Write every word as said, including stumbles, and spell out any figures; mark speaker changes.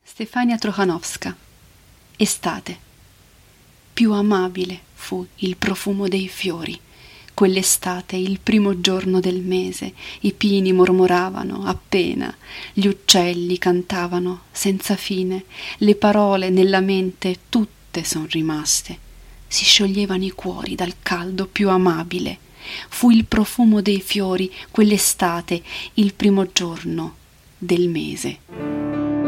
Speaker 1: Stefania Trochanowska. Estate. Più amabile fu il profumo dei fiori. Quell'estate, il primo giorno del mese, i pini mormoravano appena, gli uccelli cantavano senza fine, le parole nella mente tutte son rimaste. Si scioglievano i cuori dal caldo più amabile. Fu il profumo dei fiori, quell'estate, il primo giorno del mese.